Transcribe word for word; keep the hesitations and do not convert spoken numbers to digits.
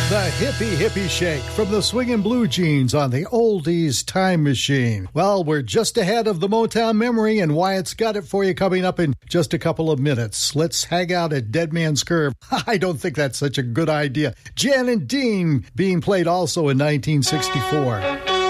The hippie hippie shake from the Swingin' Blue Jeans on the Oldies Time Machine. Well, we're just ahead of the Motown memory, and Wyatt's got it for you coming up in just a couple of minutes. Let's hang out at Dead Man's Curve. I don't think that's such a good idea. Jan and Dean being played also in nineteen sixty-four.